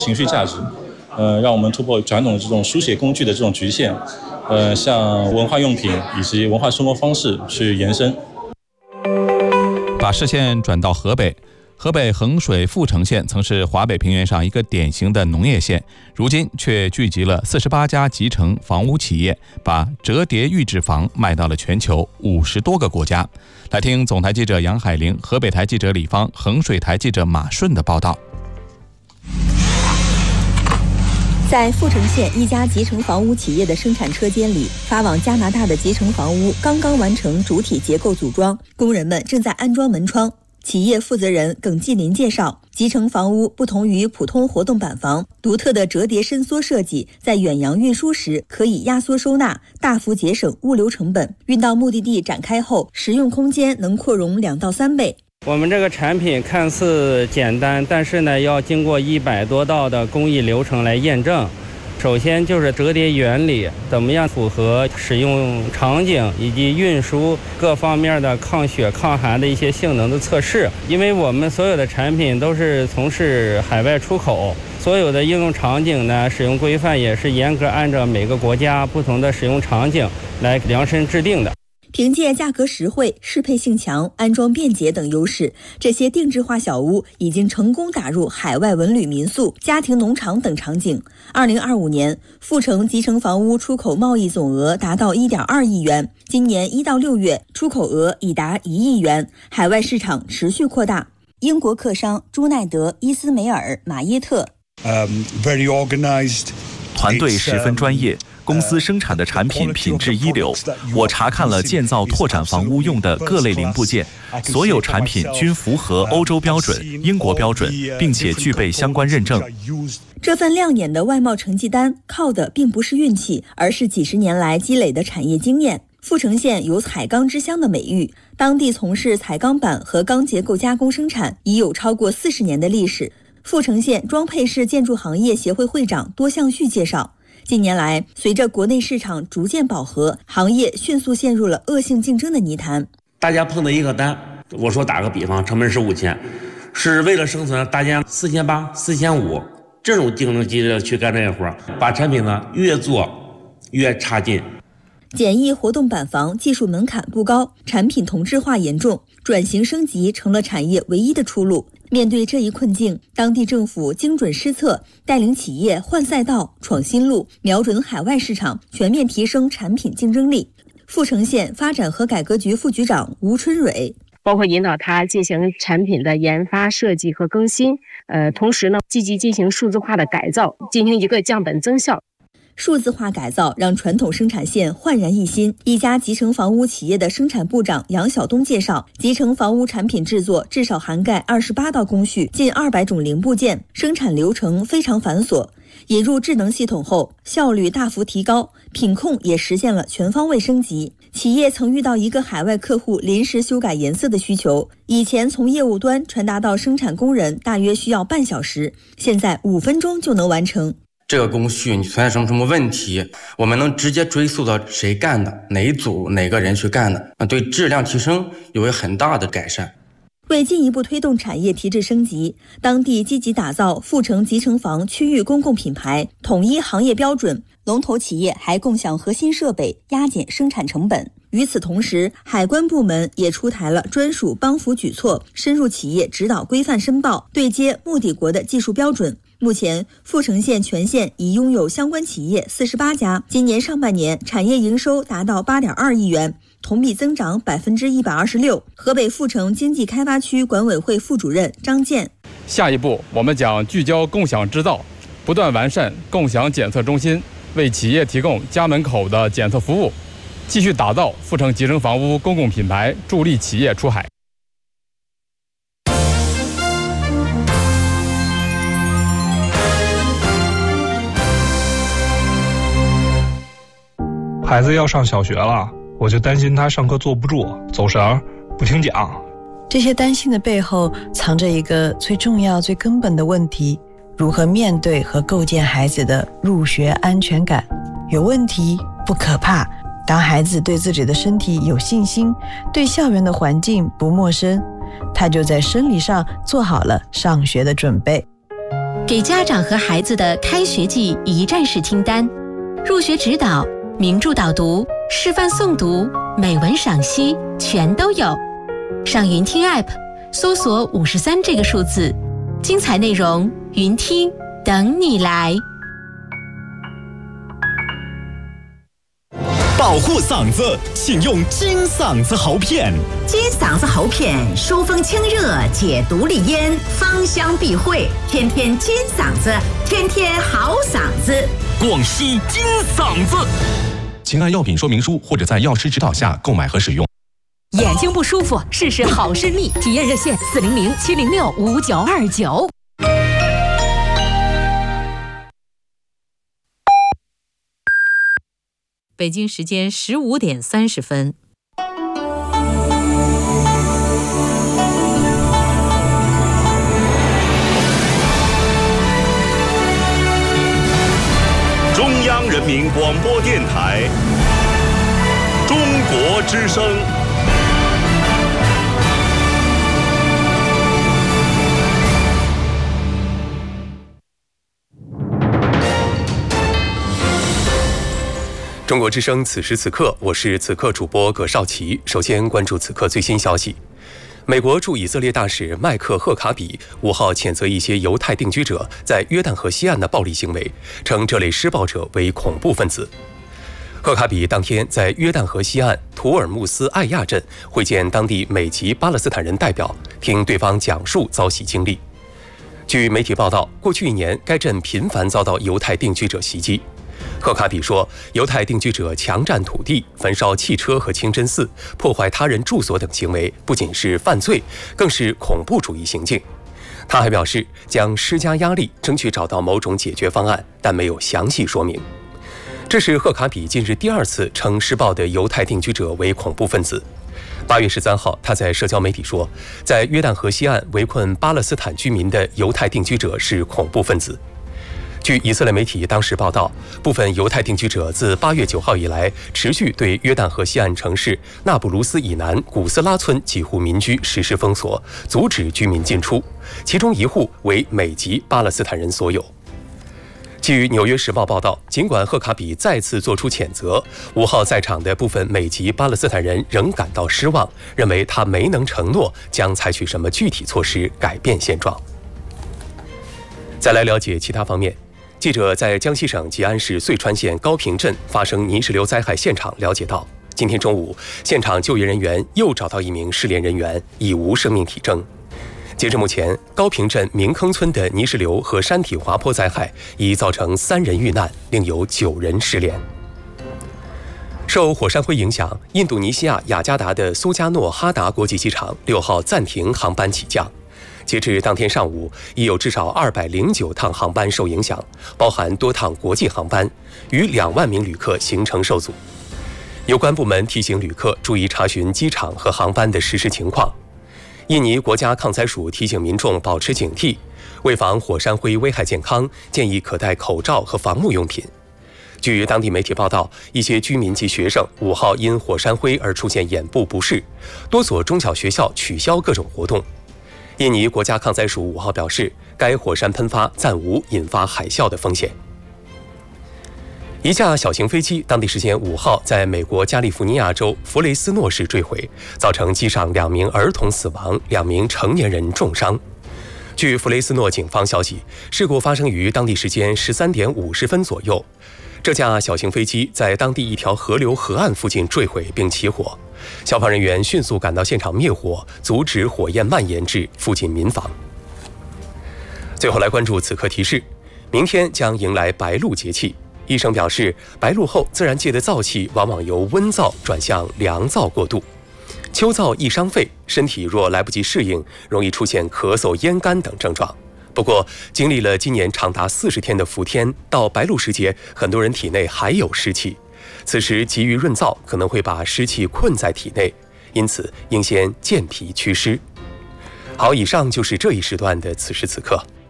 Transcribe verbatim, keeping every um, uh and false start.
情绪价值，呃，让我们突破传统这种书写工具的这种局限，呃，向文化用品以及文化生活方式去延伸。 把视线转到河北。河北衡水阜城县曾是华北平原上一个典型的农业县，如今却聚集了四十八家集成房屋企业，把折叠预制房卖到了全球五十多个国家。来听总台记者杨海玲、河北台记者李芳、衡水台记者马顺的报道。 在阜城县一家集成房屋企业的生产车间里，发往加拿大的集成房屋刚刚完成主体结构组装，工人们正在安装门窗。企业负责人耿继林介绍，集成房屋不同于普通活动板房，独特的折叠伸缩设计，在远洋运输时可以压缩收纳，大幅节省物流成本。运到目的地展开后，实用空间能扩容两到三倍。 我们这个产品看似简单，但是呢，要经过一百多道的工艺流程来验证。首先就是折叠原理怎么样符合使用场景以及运输各方面的抗雪抗寒的一些性能的测试。因为我们所有的产品都是从事海外出口，所有的应用场景呢，使用规范也是严格按照每个国家不同的使用场景来量身制定的。 凭借价格实惠、适配性强、安装便捷等优势，这些定制化小屋已经成功打入海外文旅民宿、家庭农场等场景。二零二五年，阜城集成房屋出口贸易总额达到一点二亿元，今年一到六月，出口额已达一亿元，海外市场持续扩大。英国客商朱奈德、伊斯梅尔、马耶特。 Um, very organized. 团队十分专业，公司生产的产品品质一流。我查看了建造拓展房屋用的各类零部件，所有产品均符合欧洲标准、英国标准，并且具备相关认证。 这份亮眼的外贸成绩单靠的并不是运气，而是几十年来积累的产业经验。阜城县有彩钢之乡的美誉，当地从事彩钢板和钢结构加工生产已有超过四十年的历史。阜城县装配式建筑行业协会会长多向旭介绍，近年来，随着国内市场逐渐饱和，行业迅速陷入了恶性竞争的泥潭。 大家碰到一个单，我说打个比方，成本是五千，是为了生存，大家四千八、四千五，这种竞争激烈去干这个活，把产品呢越做越差劲。 简易活动板房技术门槛不高，产品同质化严重，转型升级成了产业唯一的出路。面对这一困境，当地政府精准施策，带领企业换赛道、闯新路，瞄准海外市场，全面提升产品竞争力。阜城县发展和改革局副局长吴春蕊， 包括引导他进行产品的研发、设计和更新，呃，同时呢，积极进行数字化的改造，进行一个降本增效。 数字化改造让传统生产线焕然一新。一家集成房屋企业的生产部长杨晓东介绍，集成房屋产品制作至少涵盖二十八道工序，近二百种零部件，生产流程非常繁琐。引入智能系统后，效率大幅提高，品控也实现了全方位升级。企业曾遇到一个海外客户临时修改颜色的需求，以前从业务端传达到生产工人大约需要半小时，现在五分钟就能完成。 这个工序你存在什么什么问题，我们能直接追溯到谁干的，哪一组哪个人去干的，对质量提升有个很大的改善。 为进一步推动产业提质升级，当地积极打造阜城集成房区域公共品牌，统一行业标准，龙头企业还共享核心设备，压减生产成本。与此同时，海关部门也出台了专属帮扶举措，深入企业指导规范申报，对接目的国的技术标准。目前，阜城县全县已拥有相关企业四十八家，今年上半年产业营收达到八点二亿元，同比增长百分之一百二十六。河北阜城经济开发区管委会副主任张健， 下一步我们将聚焦共享制造，不断完善共享检测中心，为企业提供家门口的检测服务，继续打造阜城集成房屋公共品牌，助力企业出海。 孩子要上小学了，我就担心他上课坐不住、走神、不听讲。 这些担心的背后藏着一个最重要、最根本的问题：如何面对和构建孩子的入学安全感。有问题不可怕，当孩子对自己的身体有信心，对校园的环境不陌生，他就在生理上做好了上学的准备。 给家长和孩子的开学季一站式听单，入学指导、名著导读、示范诵读、美文赏析全都有。上云听 App 搜索五十三这个数字，精彩内容云听等你来。 保护嗓子，请用金嗓子喉片。 金嗓子喉片疏风清热，解毒利咽，芳香避秽，天天金嗓子，天天好嗓子。 广西金嗓子，请按药品说明书或者在药师指导下购买和使用。 眼睛不舒服，试试好视力，体验热线四零零七零六五九二九。 北京时间十五点三十分。 中央人民广播电台，中国之声。 中国之声，此时此刻，我是此刻主播葛绍奇。首先关注此刻最新消息。美国驻以色列大使麦克·赫卡比五号谴责一些犹太定居者在约旦河西岸的暴力行为，称这类施暴者为恐怖分子。赫卡比当天在约旦河西岸图尔穆斯艾亚镇会见当地美籍巴勒斯坦人代表，听对方讲述遭袭经历。据媒体报道，过去一年该镇频繁遭到犹太定居者袭击。赫卡比说，犹太定居者强占土地、焚烧汽车和清真寺、破坏他人住所等行为，不仅是犯罪，更是恐怖主义行径。他还表示将施加压力，争取找到某种解决方案，但没有详细说明。这是赫卡比近日第二次称施暴的犹太定居者为恐怖分子。八月十三号，他在社交媒体说，在约旦河西岸围困巴勒斯坦居民的犹太定居者是恐怖分子。据以色列媒体当时报道，部分犹太定居者自八月九号以来，持续对约旦河西岸城市纳布卢斯以南古斯拉村几户民居实施封锁，阻止居民进出，其中一户为美籍巴勒斯坦人所有。据《纽约时报》报道，尽管赫卡比再次作出谴责，五号在场的部分美籍巴勒斯坦人仍感到失望，认为他没能承诺将采取什么具体措施改变现状。再来了解其他方面。记者在江西省吉安市遂川县高坪镇发生泥石流灾害现场了解到，今天中午，现场救援人员又找到一名失联人员，已无生命体征。截至目前，高坪镇明坑村的泥石流和山体滑坡灾害已造成三人遇难，另有九人失联。受火山灰影响，印度尼西亚雅加达的苏加诺哈达国际机场六号暂停航班起降。截至当天上午，已有至少二百零九趟航班受影响，包含多趟国际航班，逾两万名旅客行程受阻。有关部门提醒旅客注意查询机场和航班的实时情况。印尼国家抗灾署提醒民众保持警惕，为防火山灰危害健康，建议可戴口罩和防护用品。据当地媒体报道，一些居民及学生五号因火山灰而出现眼部不适，多所中小学校取消各种活动。印尼国家抗灾署五号表示，该火山喷发暂无引发海啸的风险。一架小型飞机当地时间五号在美国加利福尼亚州弗雷斯诺市坠毁，造成机上两名儿童死亡，两名成年人重伤。据弗雷斯诺警方消息，事故发生于当地时间十三点五十分左右。这架小型飞机在当地一条河流河岸附近坠毁并起火，消防人员迅速赶到现场灭火，阻止火焰蔓延至附近民房。最后来关注此刻提示，明天将迎来白露节气。医生表示，白露后自然界的燥气往往由温燥转向凉燥过渡，秋燥易伤肺，身体若来不及适应，容易出现咳嗽、咽干等症状。不过，经历了今年长达四十天的伏天，到白露时节，很多人体内还有湿气，此时急于润燥，可能会把湿气困在体内，因此应先健脾祛湿。好，以上就是这一时段的此时此刻。